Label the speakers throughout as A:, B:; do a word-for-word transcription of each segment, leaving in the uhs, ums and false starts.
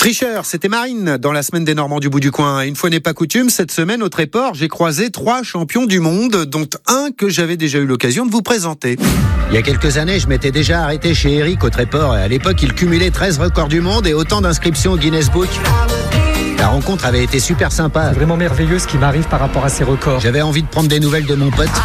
A: Tricheur, c'était Marine dans la semaine des Normands du bout du coin. Une fois n'est pas coutume, cette semaine au Tréport, j'ai croisé trois champions du monde, dont un que j'avais déjà eu l'occasion de vous présenter.
B: Il y a quelques années, je m'étais déjà arrêté chez Eric au Tréport. À l'époque, il cumulait treize records du monde et autant d'inscriptions au Guinness Book. La rencontre avait été super sympa.
C: C'est vraiment merveilleux ce qui m'arrive par rapport à ces records.
B: J'avais envie de prendre des nouvelles de mon pote.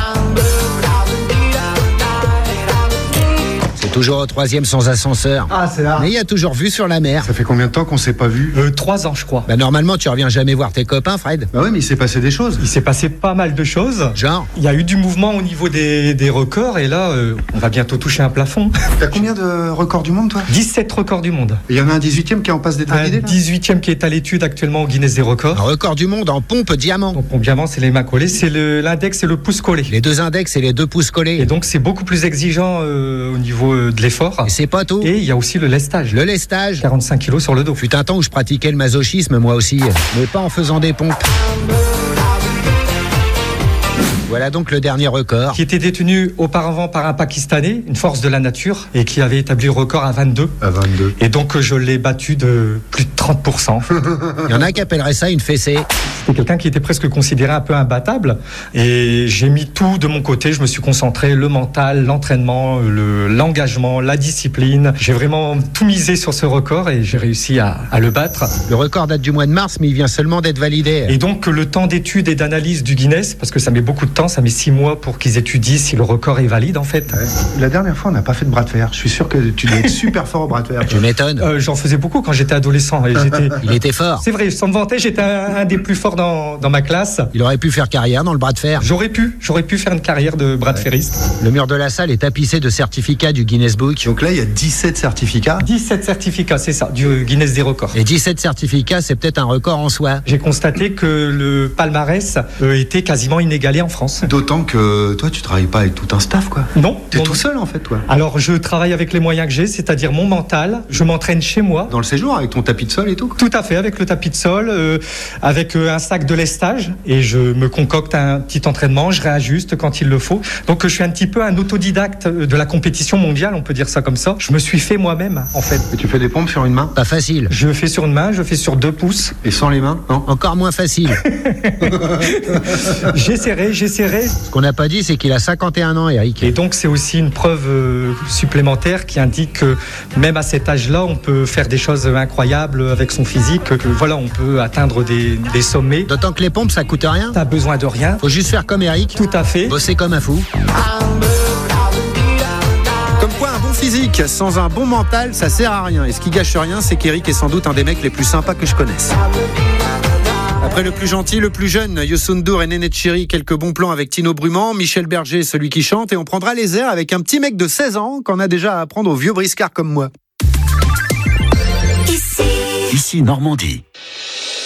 B: Toujours au troisième sans ascenseur.
D: Ah, c'est là.
B: Mais il y a toujours vue sur la mer.
D: Ça fait combien de temps qu'on s'est pas vu?
C: Euh, trois ans, je crois.
B: Bah normalement, tu reviens jamais voir tes copains, Fred.
D: Bah ouais, mais il s'est passé des choses.
C: Il s'est passé pas mal de choses.
B: Genre
C: Il y a eu du mouvement au niveau des, des records et là, euh, on va bientôt toucher un plafond.
D: T'as combien de records du monde, toi?
C: dix-sept records du monde.
D: Il y en a un dix-huitième qui est en passe d'être
C: Un
D: validé, là?
C: dix-huitième qui est à l'étude actuellement au Guinness des
B: un
C: records.
B: record du monde en pompe diamant.
C: Donc, obviamente, c'est les mains collées. C'est le- l'index et le pouce collé.
B: Les deux index et les deux pouces
C: Et
B: collés.
C: donc, c'est beaucoup plus exigeant euh, au niveau euh, de l'effort.
B: Et c'est pas tout.
C: Et il y a aussi le lestage.
B: Le lestage.
C: quarante-cinq kilos sur le dos.
B: Fut un temps où je pratiquais le masochisme, moi aussi. Mais pas en faisant des pompes. Voilà donc le dernier record.
C: Qui était détenu auparavant par un Pakistanais, une force de la nature, et qui avait établi le record à vingt-deux.
D: À vingt-deux.
C: Et donc, je l'ai battu de plus de trente pour cent.
B: Il y en a qui appelleraient ça une fessée.
C: C'était quelqu'un qui était presque considéré un peu imbattable. Et j'ai mis tout de mon côté. Je me suis concentré, le mental, l'entraînement, le, l'engagement, la discipline. J'ai vraiment tout misé sur ce record et j'ai réussi à, à le battre.
B: Le record date du mois de mars, mais il vient seulement d'être validé.
C: Et donc, le temps d'étude et d'analyse du Guinness, parce que ça met beaucoup de temps, ça met six mois pour qu'ils étudient si le record est valide, en fait.
D: Ouais. La dernière fois, on n'a pas fait de bras de fer. Je suis sûr que tu dois être super fort au bras de fer.
B: Tu m'étonnes.
C: Euh, j'en faisais beaucoup quand j'étais adolescent. Et j'étais...
B: Il était fort.
C: C'est vrai, sans me vanter, j'étais un, un des plus forts dans, dans ma classe.
B: Il aurait pu faire carrière dans le bras de fer.
C: J'aurais pu, j'aurais pu faire une carrière de bras de ferriste.
B: Le mur de la salle est tapissé de certificats du Guinness Book.
D: Donc là, il y a dix-sept certificats.
C: dix-sept certificats, c'est ça, du Guinness des records.
B: Et dix-sept certificats, c'est peut-être un record en soi.
C: J'ai constaté que le palmarès euh, était quasiment inégalé en France.
D: D'autant que toi, tu travailles pas avec tout un staff, quoi.
C: Non.
D: T'es
C: non,
D: tout
C: non.
D: seul, en fait, toi.
C: Alors, je travaille avec les moyens que j'ai, c'est-à-dire mon mental. Je m'entraîne chez moi.
D: Dans le séjour, avec ton tapis de sol et tout, quoi.
C: Tout à fait, avec le tapis de sol, euh, avec euh, un sac de lestage, et je me concocte un petit entraînement, je réajuste quand il le faut. Donc, euh, je suis un petit peu un autodidacte de la compétition mondiale, on peut dire ça comme ça. Je me suis fait moi-même, en fait.
D: Et tu fais des pompes sur une main
B: Pas facile.
C: Je fais sur une main, je fais sur deux pouces.
D: et sans les mains, non?
B: Encore moins facile.
C: J'essaierai, j'essaierai.
B: Ce qu'on n'a pas dit, c'est qu'il a cinquante et un ans, Eric.
C: Et donc, c'est aussi une preuve euh, supplémentaire qui indique que même à cet âge-là, on peut faire des choses incroyables avec son physique, que voilà, on peut atteindre des, des sommets.
B: D'autant que les pompes, ça coûte rien.
C: T'as besoin de rien.
B: Faut juste faire comme Eric.
C: Tout à fait.
B: Bosser comme un fou.
A: Comme quoi, un bon physique sans un bon mental, ça sert à rien. Et ce qui gâche rien, c'est qu'Eric est sans doute un des mecs les plus sympas que je connaisse. Après le plus gentil, le plus jeune, Youssou N'Dour et Néné Tchiri, quelques bons plans avec Tino Bruman, Michel Berger, celui qui chante, et on prendra les airs avec un petit mec de seize ans qu'on a déjà à apprendre aux vieux briscards comme moi.
E: Ici Normandie.